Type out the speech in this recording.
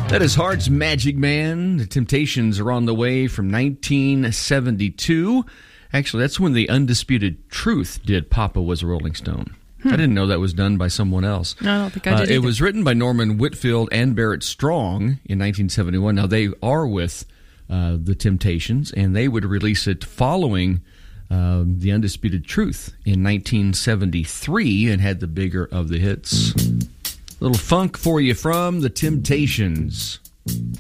That is Heart's Magic Man. The Temptations are on the way from 1972. Actually, that's when the Undisputed Truth did Papa Was a Rolling Stone. I didn't know that was done by someone else. No, I don't think I did. It was written by Norman Whitfield and Barrett Strong in 1971. Now, they are with the Temptations, and they would release it following the Undisputed Truth in 1973 and had the bigger of the hits. Little funk for you from the Temptations.